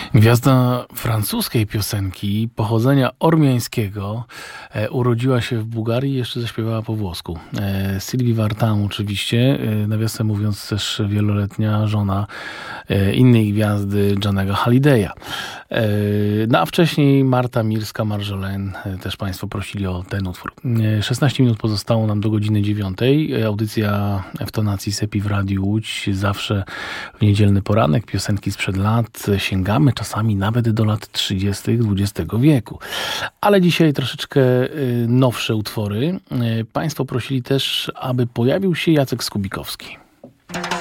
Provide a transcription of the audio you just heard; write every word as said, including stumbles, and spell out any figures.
Gwiazda francuskiej piosenki pochodzenia ormiańskiego e, urodziła się w Bułgarii i jeszcze zaśpiewała po włosku. E, Sylvie Vartan oczywiście, e, nawiasem mówiąc też wieloletnia żona e, innej gwiazdy Johnego Hallidaya. E, no a wcześniej Marta Mirska-Marjolin, e, też Państwo prosili o ten utwór. E, szesnaście minut pozostało nam do godziny dziewiątej. E, audycja w tonacji Sepi w Radiu Łódź, zawsze w niedzielny poranek, piosenki sprzed lat, sięgamy czasami nawet do lat trzydziestych dwudziestego wieku. Ale dzisiaj troszeczkę nowsze utwory. Państwo prosili też, aby pojawił się Jacek Skubikowski.